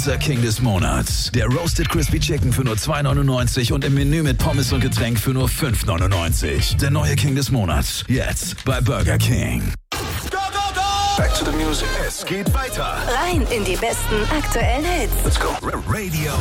unser King des Monats. Der Roasted Crispy Chicken für nur $2,99 und im Menü mit Pommes und Getränk für nur $5,99. Der neue King des Monats. Jetzt bei Burger King. Back to the music. Es geht weiter. Rein in die besten aktuellen Hits. Let's go. Radio